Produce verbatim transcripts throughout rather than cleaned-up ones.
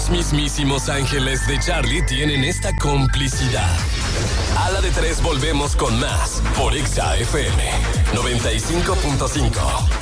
Los mismísimos ángeles de Charlie tienen esta complicidad. A la de tres volvemos con más por Exa F M noventa y cinco punto cinco.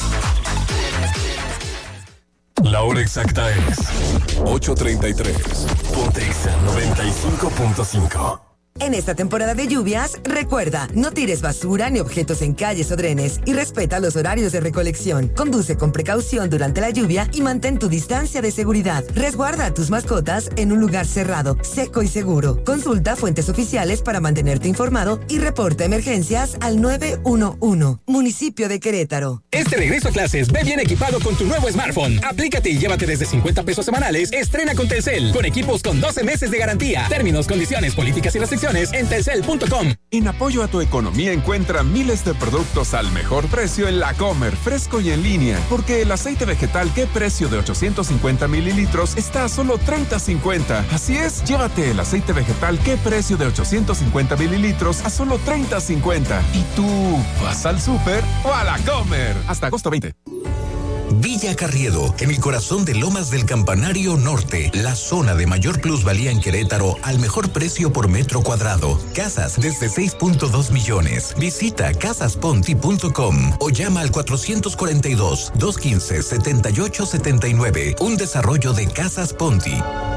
La hora exacta es ocho treinta y tres. Ponte Exa noventa y cinco punto cinco. En esta temporada de lluvias, recuerda, no tires basura ni objetos en calles o drenes y respeta los horarios de recolección. Conduce con precaución durante la lluvia y mantén tu distancia de seguridad. Resguarda a tus mascotas en un lugar cerrado, seco y seguro. Consulta fuentes oficiales para mantenerte informado y reporta emergencias al nueve uno uno. Municipio de Querétaro. Este regreso a clases, ve bien equipado con tu nuevo smartphone. Aplícate y llévate desde cincuenta pesos semanales. Estrena con Telcel, con equipos con doce meses de garantía. Términos, condiciones, políticas y restricciones en telcel punto com. En apoyo a tu economía encuentra miles de productos al mejor precio en La Comer, fresco y en línea. Porque el aceite vegetal ¿Qué precio de ochocientos cincuenta mililitros está a solo treinta cincuenta? Así es, llévate el aceite vegetal ¿Qué precio de ochocientos cincuenta mililitros a solo treinta cincuenta? ¿Y tú vas al súper o a La Comer? Hasta agosto veinte. Villa Carriedo, en el corazón de Lomas del Campanario Norte, la zona de mayor plusvalía en Querétaro al mejor precio por metro cuadrado. Casas desde seis punto dos millones. Visita casas ponti punto com o llama al cuatrocientos cuarenta y dos, doscientos quince, setenta y ocho setenta y nueve. Un desarrollo de Casas Ponti.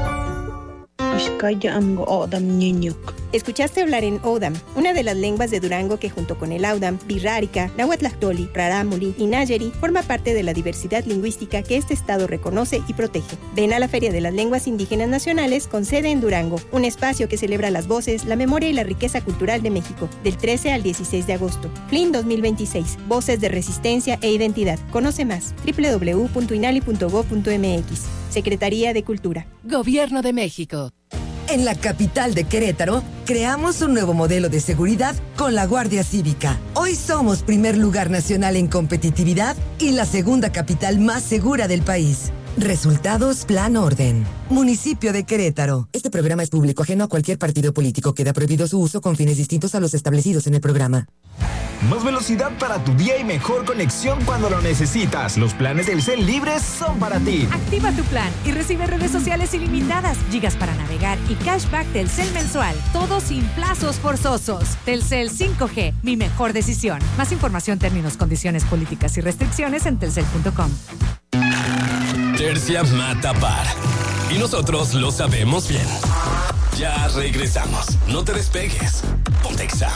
Escuchaste hablar en Odam, una de las lenguas de Durango que junto con el Audam, Birrárica, Nahuatlactoli, Rarámuri y Nayeri forma parte de la diversidad lingüística que este estado reconoce y protege. Ven a la Feria de las Lenguas Indígenas Nacionales con sede en Durango, un espacio que celebra las voces, la memoria y la riqueza cultural de México, del trece al dieciséis de agosto. F L I N dos mil veintiséis, Voces de Resistencia e Identidad. Conoce más, doble u doble u doble u punto inali punto gob punto m x. Secretaría de Cultura. Gobierno de México. En la capital de Querétaro, creamos un nuevo modelo de seguridad con la Guardia Cívica. Hoy somos primer lugar nacional en competitividad y la segunda capital más segura del país. Resultados Plan Orden. Municipio de Querétaro. Este programa es público ajeno a cualquier partido político. Queda prohibido su uso con fines distintos a los establecidos en el programa. Más velocidad para tu día y mejor conexión cuando lo necesitas. Los planes Telcel libres son para ti. Activa tu plan y recibe redes sociales ilimitadas, gigas para navegar y cashback Telcel mensual. Todo sin plazos forzosos. Telcel cinco G, mi mejor decisión. Más información, términos, condiciones, políticas y restricciones en telcel punto com. Tercia mata par. Y nosotros lo sabemos bien. Ya regresamos. No te despegues. Ponte Exa.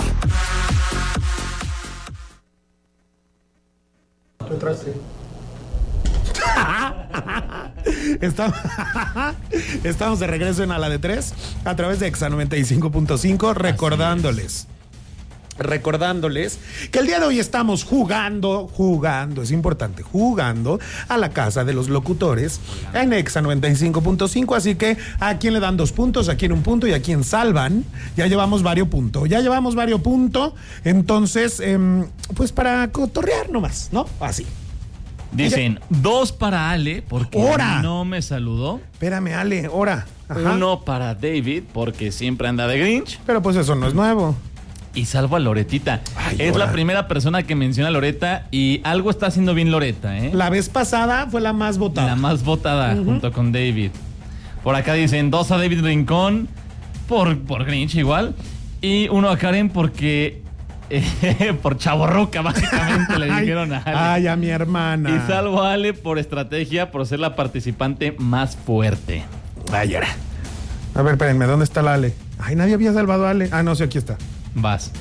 Estamos, estamos de regreso en A la de tres a través de Exa noventa y cinco punto cinco, recordándoles recordándoles que el día de hoy estamos jugando, jugando, es importante, jugando a la casa de los locutores en Exa noventa y cinco punto cinco, así que a quién le dan dos puntos, a quién un punto y a quién salvan. Ya llevamos varios puntos, ya llevamos varios puntos, entonces, eh, pues para cotorrear nomás, ¿no? Así. Dicen, dos para Ale, porque ¡hora! No me saludó. Espérame, Ale, hora. Ajá. Uno para David, porque siempre anda de Grinch. Pero pues eso no es nuevo. Y salvo a Loretita. Ay, es hora. La primera persona que menciona a Loreta y algo está haciendo bien Loreta, ¿eh? La vez pasada fue la más votada. La más votada, uh-huh. junto con David. Por acá dicen, dos a David Rincón, por, por Grinch igual, y uno a Karen porque... Eh, por chavorruca, básicamente, le dijeron a Ale. Ay, a mi hermana. Y salvo a Ale por estrategia, por ser la participante más fuerte. Ay, era. A ver, espérenme, ¿dónde está la Ale? Ay, nadie había salvado a Ale. Ah, no, sí, aquí está. Vas.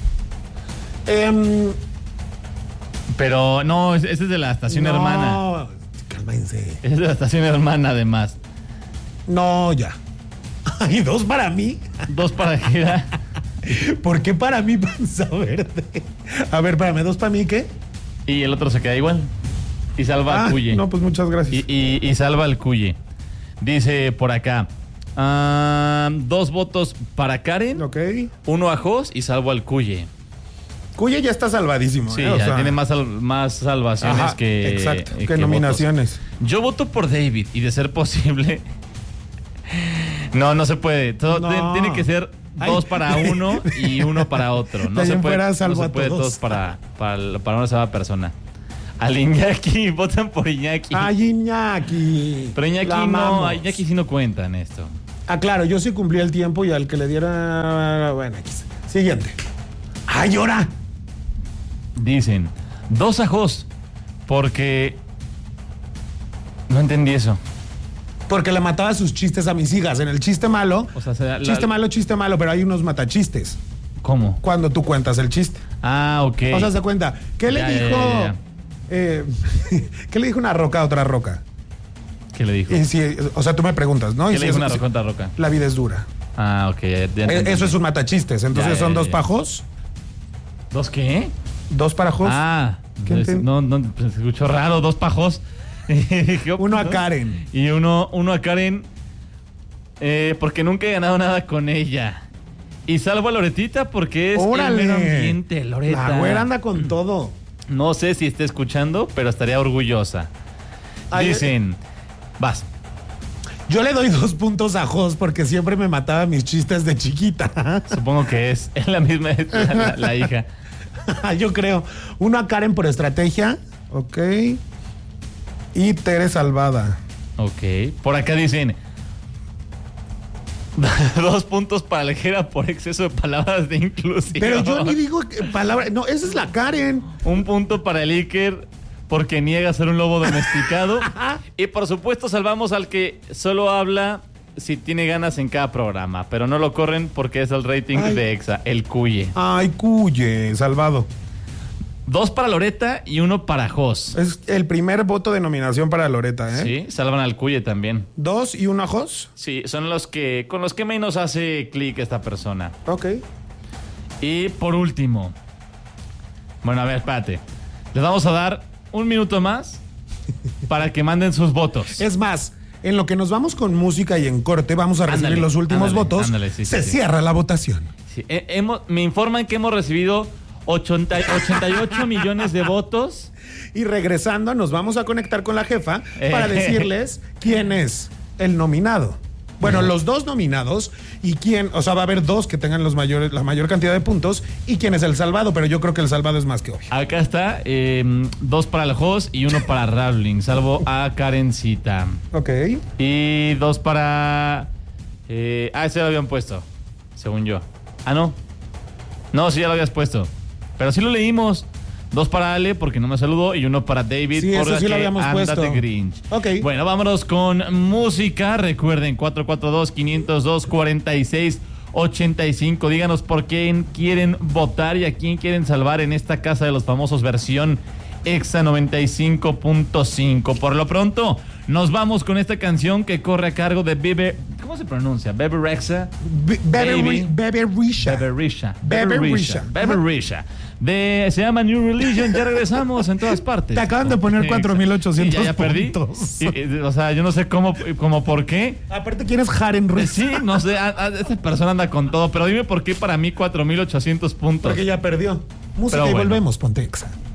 Um, Pero no, ese es de la estación no, hermana. No, cálmense. Es de la estación hermana, además. No, ya. Ay, dos para mí. Dos para Gira. ¿Por qué para mí Panza Verde? A ver, espérame, ¿dos para mí qué? Y el otro se queda igual. Y salva ah, al Cuye. No, pues muchas gracias. Y, y, y salva al Cuye. Dice por acá. Uh, dos votos para Karen. Ok. Uno a Jos y salvo al Cuye. Cuye ya está salvadísimo. Sí, ¿eh? O ya sea, tiene más, sal, más salvaciones ajá, que... Exacto, que, que nominaciones. Votos. Yo voto por David y de ser posible... No, no se puede. Todo, no. Tiene que ser dos Ay. para uno y uno para otro. No se puede, no se puede dos para, para, para una sola persona. Al Iñaki, votan por Iñaki. Ay, Iñaki. Pero Iñaki La no, amamos. a Iñaki sí no cuenta en esto. Ah, claro, yo sí cumplí el tiempo y al que le diera... Bueno, aquí está. Siguiente. ¡Ay, llora! Dicen, dos ajos, porque... No entendí eso. Porque le mataba sus chistes a mis hijas. En el chiste malo, O sea, se da- chiste la- malo, chiste malo, pero hay unos matachistes ¿Cómo? cuando tú cuentas el chiste. Ah, ok. O sea, se cuenta. ¿Qué le Ya, ya, dijo? ya, ya. eh, ¿Qué le dijo una roca a otra roca? ¿Qué le dijo? Y si, o sea, tú me preguntas, ¿no? Y ¿Qué si le dijo es- una roca a otra roca? La vida es dura. Ah, ok. ya- ya Eh, entendí. Eso es un matachistes. Entonces Ya, ya, son ya, dos ya. pajos, ¿Dos qué? dos parajos. Ah, ¿Qué pues, enten- no, no, pues, se escuchó raro, dos pajos. Dije, Uno a ¿no? Karen. Y uno, uno a Karen, eh, porque nunca he ganado nada con ella. Y salvo a Loretita porque es ¡Órale! el mero ambiente, Loreta. La güera anda con todo. No sé si está escuchando, pero estaría orgullosa. Ay, Dicen, vas. Yo le doy dos puntos a Jos porque siempre me mataba mis chistes de chiquita. Supongo que es, es la misma la, la- la hija. Yo creo. Uno a Karen por estrategia. Ok. Y Tere salvada. Ok. Por acá dicen, dos puntos para la Jera por exceso de palabras de inclusión. Pero yo ni digo que palabra. No, esa es la Karen. Un punto para el Iker porque niega ser un lobo domesticado. Y por supuesto salvamos al que solo habla si tiene ganas en cada programa, pero no lo corren porque es el rating Ay. de Exa, el Cuye. Ay, cuye, salvado. Dos para Loreta y uno para Jos. Es el primer voto de nominación para Loreta, ¿eh? Sí, salvan al Cuye también. Dos y uno a Jos. Sí, son los que con los que menos hace clic esta persona. Ok. Y por último, bueno, a ver, espérate. Les vamos a dar un minuto más para que manden sus votos. Es más, en lo que nos vamos con música y en corte, vamos a recibir Ándale, los últimos ándale, votos. ándale, sí, Se sí, sí. cierra la votación. Sí, he- hemos- me informan que hemos recibido ochenta, ochenta y ocho millones de votos. Y regresando, nos vamos a conectar con la jefa Eh. para decirles quién es el nominado. Bueno, los dos nominados y quién, o sea, va a haber dos que tengan los mayores, la mayor cantidad de puntos y quién es el salvado, pero yo creo que el salvado es más que obvio. Acá está, eh, dos para el host y uno para Rowling, salvo a Karencita. Ok. Y dos para... eh, ah, ese lo habían puesto, según yo. Ah, no. No, sí, ya lo habías puesto. Pero sí lo leímos. Dos para Ale, porque no me saludó, y uno para David, Sí, por eso sí lo que habíamos anda puesto. de Grinch. Ok. Bueno, vámonos con música. Recuerden, cuatro cuatro dos, cinco cero dos, cuatro seis ocho cinco. Díganos por quién quieren votar y a quién quieren salvar en esta casa de los famosos versión Exa noventa y cinco punto cinco. Por lo pronto, nos vamos con esta canción que corre a cargo de Bebe... ¿Cómo se pronuncia? Bebe Rexha. Be- Bebe Baby. Ri- Bebe Risha. Bebe Risha. Bebe Risha. Bebe Risha. De, se llama New Religion. Ya regresamos en todas partes. Te acaban de poner cuatro mil ochocientos Sí, ya, ya perdí. puntos. Y, y, o sea, yo no sé cómo, cómo por qué. Aparte, ¿quién es Jaren Ruiz? Sí, no sé. a- a- esta persona anda con todo. Pero dime por qué para mí cuatro mil ochocientos puntos. Porque ya perdió. Música Pero y bueno. volvemos, ponte Exa.